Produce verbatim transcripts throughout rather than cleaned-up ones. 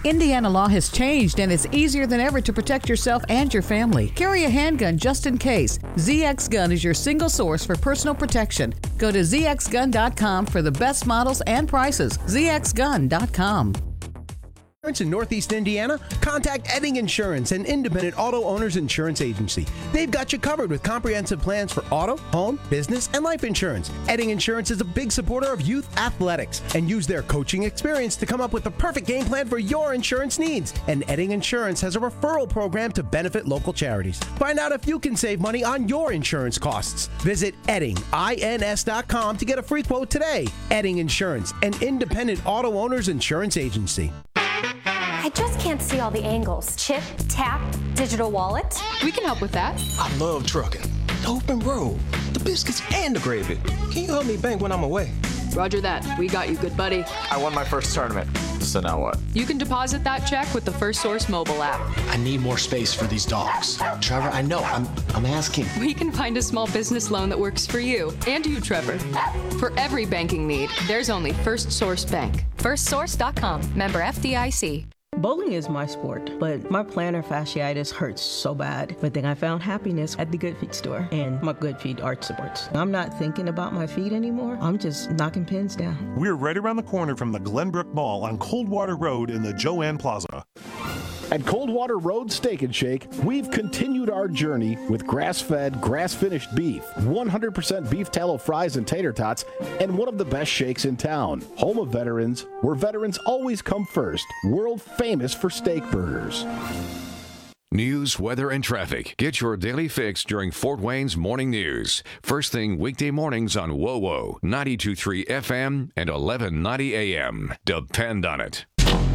Indiana law has changed, and it's easier than ever to protect yourself and your family. Carry a handgun just in case. Z X Gun is your single source for personal protection. Go to z x gun dot com for the best models and prices. z x gun dot com. In Northeast Indiana, contact Edding Insurance, an independent auto owners insurance agency. They've got you covered with comprehensive plans for auto, home, business, and life insurance. Edding Insurance is a big supporter of youth athletics and use their coaching experience to come up with the perfect game plan for your insurance needs. And Edding Insurance has a referral program to benefit local charities. Find out if you can save money on your insurance costs. Visit Edding ins dot com to get a free quote today. Edding Insurance, an independent auto owners insurance agency. I just can't see all the angles. Chip, tap, digital wallet. We can help with that. I love trucking. The open road, the biscuits, and the gravy. Can you help me bank when I'm away? Roger that. We got you, good buddy. I won my first tournament. So now what? You can deposit that check with the First Source mobile app. I need more space for these dogs. Trevor, I know. I'm I'm asking. We can find a small business loan that works for you and you, Trevor. For every banking need, there's only First Source Bank. first source dot com. Member F D I C. Bowling is my sport, but my plantar fasciitis hurts so bad. But then I found happiness at the Good Feet store and my Good Feet arch supports. I'm not thinking about my feet anymore. I'm just knocking pins down. We're right around the corner from the Glenbrook Mall on Coldwater Road in the Joanne Plaza. At Coldwater Road Steak and Shake, we've continued our journey with grass-fed, grass-finished beef, one hundred percent beef tallow fries and tater tots, and one of the best shakes in town. Home of veterans, where veterans always come first. World famous for steak burgers. News, weather, and traffic. Get your daily fix during Fort Wayne's Morning News. First thing weekday mornings on W O W O, ninety-two point three F M and eleven ninety A M. Depend on it.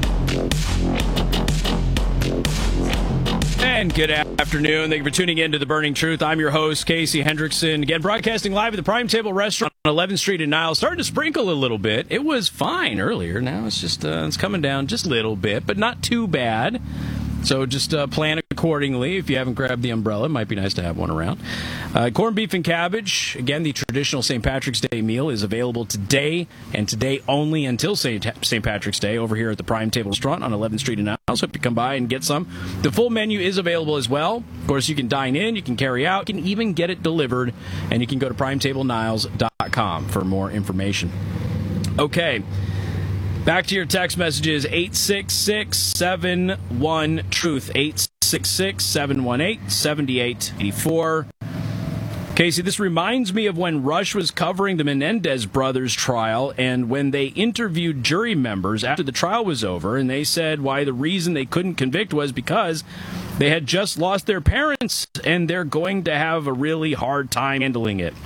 And good afternoon. Thank you for tuning in to The Burning Truth. I'm your host, Casey Hendrickson. Again, broadcasting live at the Prime Table Restaurant on eleventh Street in Niles. Starting to sprinkle a little bit. It was fine earlier. Now it's just uh, it's coming down just a little bit, but not too bad. So just uh, plan accordingly. If you haven't grabbed the umbrella, it might be nice to have one around. Uh, corned beef and cabbage. Again, the traditional Saint Patrick's Day meal is available today and today only until Saint Patrick's Day over here at the Prime Table Restaurant on eleventh Street in Niles. Hope you come by and get some. The full menu is available as well. Of course, you can dine in, you can carry out, you can even get it delivered, and you can go to prime table niles dot com for more information. Okay. Back to your text messages, eight six six, seven one, TRUTH, eight six six, seven one eight, seven eight eight four. Casey, this reminds me of when Rush was covering the Menendez brothers trial and when they interviewed jury members after the trial was over, and they said why the reason they couldn't convict was because they had just lost their parents and they're going to have a really hard time handling it.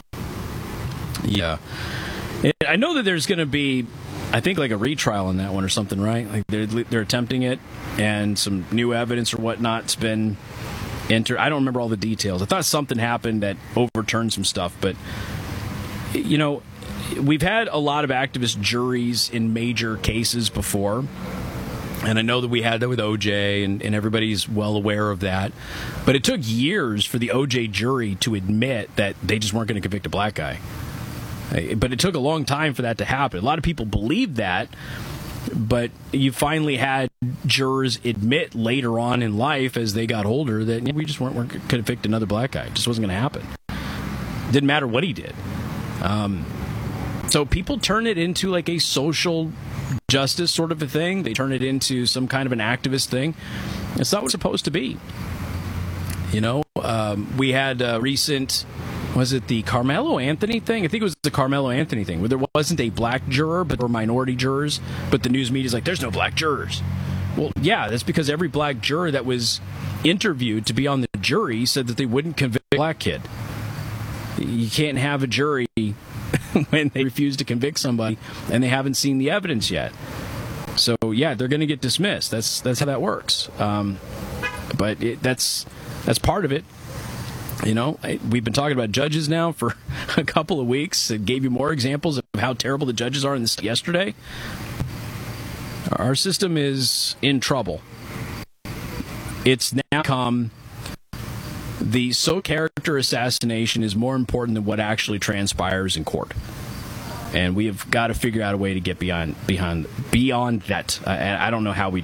Yeah. I know that there's going to be, I think, like a retrial on that one or something, right? Like they're they're attempting it, and some new evidence or whatnot's been entered. I don't remember all the details. I thought something happened that overturned some stuff, but you know, we've had a lot of activist juries in major cases before, and I know that we had that with O J, and, and everybody's well aware of that. But it took years for the O J jury to admit that they just weren't going to convict a black guy. But it took a long time for that to happen. A lot of people believed that, but you finally had jurors admit later on in life as they got older that we just weren't, weren't going to convict another black guy. It just wasn't going to happen. Didn't matter what he did. Um, so people turn it into like a social justice sort of a thing. They turn it into some kind of an activist thing. It's not what it's supposed to be. You know, um, we had a recent... Was it the Carmelo Anthony thing? I think it was the Carmelo Anthony thing, where there wasn't a black juror, but there were minority jurors. But the news media's like, there's no black jurors. Well, yeah, that's because every black juror that was interviewed to be on the jury said that they wouldn't convict a black kid. You can't have a jury when they refuse to convict somebody and they haven't seen the evidence yet. So, yeah, they're going to get dismissed. That's that's how that works. Um, but it, that's that's part of it. You know, we've been talking about judges now for a couple of weeks. It gave you more examples of how terrible the judges are in this yesterday. Our system is in trouble. It's now come the social character assassination is more important than what actually transpires in court. And we have got to figure out a way to get beyond beyond beyond that. I, I don't know how we